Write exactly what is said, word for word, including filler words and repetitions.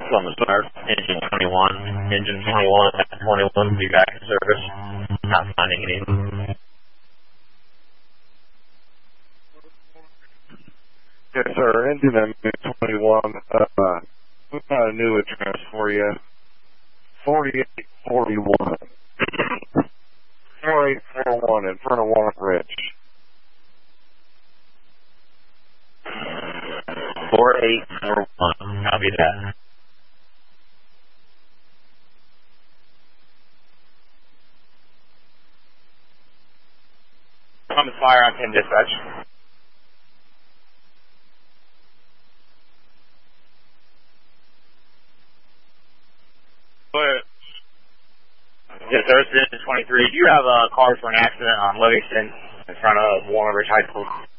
On the start, engine twenty-one, engine twenty-one, twenty-one, be back in service. Not finding any. Yes, sir. Engine M twenty-one. Uh, we got a new address for you. forty-eight forty-one. forty-eight forty-one in front of Walnut Ridge. four eight four one. Copy that. On the fire on ten dispatch. But yes, sir. It's twenty-three. Do you have a card for an accident on Livingston in front of Walnut Ridge High School?